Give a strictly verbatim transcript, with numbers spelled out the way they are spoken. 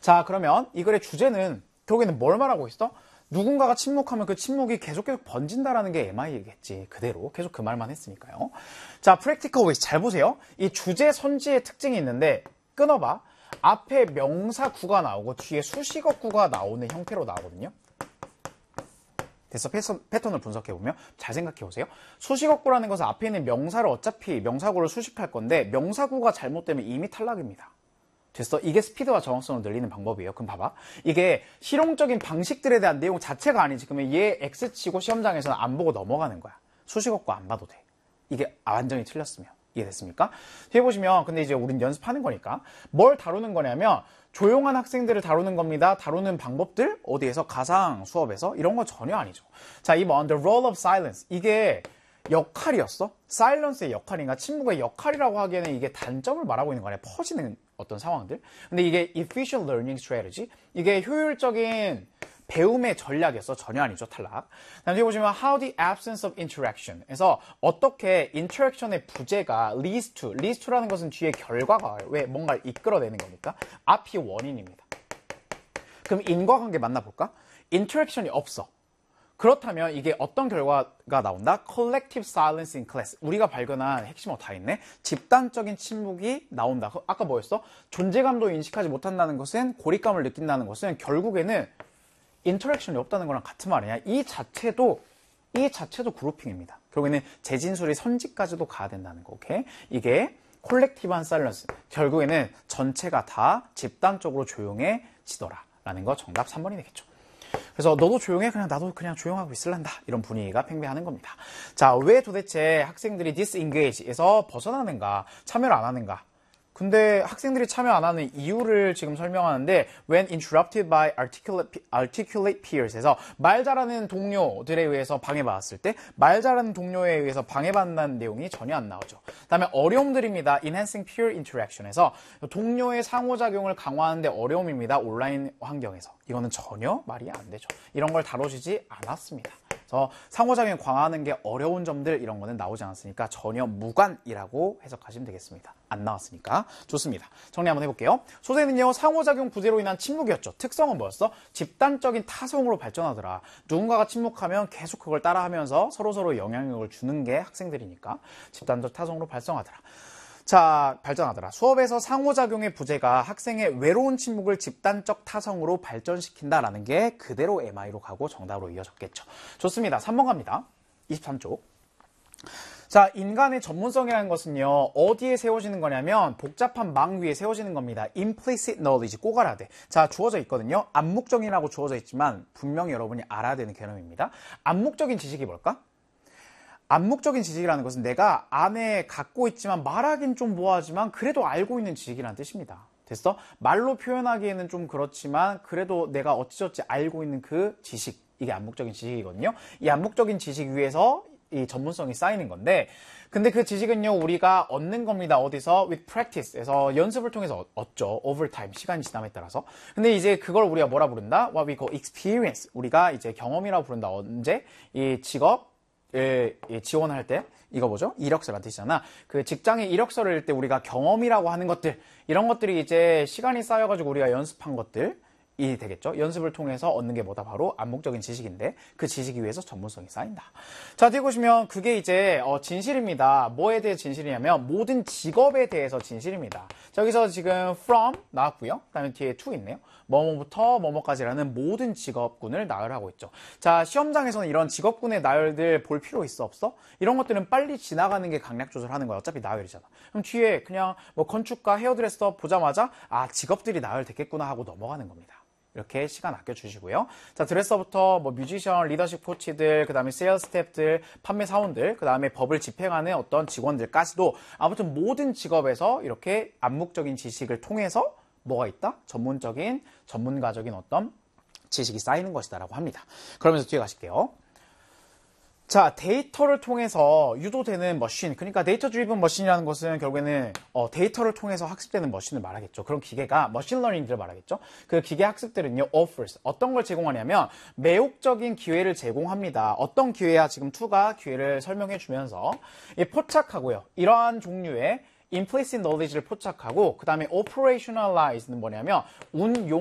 자, 그러면 이 글의 주제는 결국에는 뭘 말하고 있어? 누군가가 침묵하면 그 침묵이 계속 계속 번진다라는 게 엠아이겠지. 그대로 계속 그 말만 했으니까요. 자, practical ways 잘 보세요. 이 주제 선지의 특징이 있는데 끊어봐. 앞에 명사구가 나오고 뒤에 수식어구가 나오는 형태로 나오거든요. 됐어? 패턴을 분석해보면 잘 생각해보세요. 수식어구라는 것은 앞에 있는 명사를 어차피 명사구를 수식할 건데 명사구가 잘못되면 이미 탈락입니다. 됐어? 이게 스피드와 정확성을 늘리는 방법이에요. 그럼 봐봐. 이게 실용적인 방식들에 대한 내용 자체가 아니지. 그러면 얘 X치고 시험장에서는 안 보고 넘어가는 거야. 수식어구 안 봐도 돼. 이게 완전히 틀렸으면. 이해됐습니까? 뒤에 보시면 근데 이제 우린 연습하는 거니까 뭘 다루는 거냐면 조용한 학생들을 다루는 겁니다. 다루는 방법들 어디에서? 가상 수업에서 이런 거 전혀 아니죠. 자, 이번 The Role of Silence 이게 역할이었어? 사일런스의 역할인가? 침묵의 역할이라고 하기에는 이게 단점을 말하고 있는 거 아니야? 퍼지는 어떤 상황들. 근데 이게 Efficient Learning Strategy 이게 효율적인 배움의 전략이었어. 전혀 아니죠. 탈락. 다음 뒤에 보시면 How the absence of interaction 에서 어떻게 interaction의 부재가 leads to, leads to라는 것은 뒤에 결과가 왜 뭔가를 이끌어내는 거니까 앞이 원인입니다. 그럼 인과관계 만나볼까? interaction이 없어. 그렇다면 이게 어떤 결과가 나온다? Collective silence in class. 우리가 발견한 핵심어 다 있네. 집단적인 침묵이 나온다. 아까 뭐였어? 존재감도 인식하지 못한다는 것은 고립감을 느낀다는 것은 결국에는 인터랙션이 없다는 거랑 같은 말이냐. 이 자체도 이 자체도 그룹핑입니다. 결국에는 재진술이 선지까지도 가야 된다는 거. 오케이? 이게 콜렉티브한 사일런스. 결국에는 전체가 다 집단적으로 조용해지더라라는 거 정답 삼 번이 되겠죠. 그래서 너도 조용해? 그냥 나도 그냥 조용하고 있을란다. 이런 분위기가 팽배하는 겁니다. 자, 왜 도대체 학생들이 disengage에서 벗어나는가? 참여를 안 하는가? 근데 학생들이 참여 안 하는 이유를 지금 설명하는데 when interrupted by articulate, articulate peers에서 말 잘하는 동료들에 의해서 방해받았을 때 말 잘하는 동료에 의해서 방해받는다는 내용이 전혀 안 나오죠. 그 다음에 어려움들입니다. enhancing peer interaction에서 동료의 상호작용을 강화하는데 어려움입니다. 온라인 환경에서. 이거는 전혀 말이 안 되죠. 이런 걸 다뤄지지 않았습니다. 그래서 상호작용 강화하는 게 어려운 점들 이런 거는 나오지 않았으니까 전혀 무관이라고 해석하시면 되겠습니다. 안 나왔으니까. 좋습니다. 정리 한번 해볼게요. 소재는요. 상호작용 부재로 인한 침묵이었죠. 특성은 뭐였어? 집단적인 타성으로 발전하더라. 누군가가 침묵하면 계속 그걸 따라하면서 서로서로 영향력을 주는 게 학생들이니까 집단적 타성으로 발전하더라. 자, 발전하더라. 수업에서 상호작용의 부재가 학생의 외로운 침묵을 집단적 타성으로 발전시킨다라는 게 그대로 엠아이로 가고 정답으로 이어졌겠죠. 좋습니다. 삼 번 갑니다. 이십삼 쪽. 자, 인간의 전문성이라는 것은요, 어디에 세워지는 거냐면 복잡한 망 위에 세워지는 겁니다. implicit knowledge, 꼭 알아야 돼. 자, 주어져 있거든요. 암묵적이라고 주어져 있지만 분명히 여러분이 알아야 되는 개념입니다. 암묵적인 지식이 뭘까? 암묵적인 지식이라는 것은 내가 안에 갖고 있지만 말하긴 좀 뭐하지만 그래도 알고 있는 지식이라는 뜻입니다. 됐어? 말로 표현하기에는 좀 그렇지만 그래도 내가 어찌저찌 알고 있는 그 지식, 이게 암묵적인 지식이거든요. 이 암묵적인 지식 위에서 이 전문성이 쌓이는 건데, 근데 그 지식은요 우리가 얻는 겁니다. 어디서? with practice에서 연습을 통해서 얻죠. over time, 시간이 지남에 따라서. 근데 이제 그걸 우리가 뭐라 부른다? what we call experience, 우리가 이제 경험이라고 부른다. 언제? 이 직업 예, 예, 지원할 때 이거 뭐죠? 이력서란 뜻이잖아. 그 직장의 이력서를 읽을 때 우리가 경험이라고 하는 것들, 이런 것들이 이제 시간이 쌓여가지고 우리가 연습한 것들이 되겠죠. 연습을 통해서 얻는 게 뭐다? 바로 암묵적인 지식인데 그 지식이 위해서 전문성이 쌓인다. 자, 뒤에 보시면 그게 이제 어, 진실입니다. 뭐에 대해 진실이냐면 모든 직업에 대해서 진실입니다. 자, 여기서 지금 from 나왔고요. 그 다음에 뒤에 to 있네요. 뭐뭐부터 뭐뭐까지라는 모든 직업군을 나열하고 있죠. 자, 시험장에서는 이런 직업군의 나열들 볼 필요 있어 없어? 이런 것들은 빨리 지나가는 게 강약 조절하는 거야. 어차피 나열이잖아. 그럼 뒤에 그냥 뭐 건축가, 헤어드레서 보자마자 아, 직업들이 나열됐겠구나 하고 넘어가는 겁니다. 이렇게 시간 아껴주시고요. 자, 드레서부터 뭐 뮤지션, 리더십 코치들, 그 다음에 세일즈 스태프들, 판매 사원들, 그 다음에 법을 집행하는 어떤 직원들까지도 아무튼 모든 직업에서 이렇게 암묵적인 지식을 통해서 뭐가 있다? 전문적인, 전문가적인 어떤 지식이 쌓이는 것이다라고 합니다. 그러면서 뒤에 가실게요. 자, 데이터를 통해서 유도되는 머신, 그러니까 데이터 드리븐 머신이라는 것은 결국에는 어, 데이터를 통해서 학습되는 머신을 말하겠죠. 그런 기계가 머신 러닝들을 말하겠죠. 그 기계 학습들은요, offers, 어떤 걸 제공하냐면 매혹적인 기회를 제공합니다. 어떤 기회야? 지금 to가 기회를 설명해 주면서 포착하고요. 이러한 종류의 implicit knowledge를 포착하고 그 다음에 operationalize는 뭐냐면 운용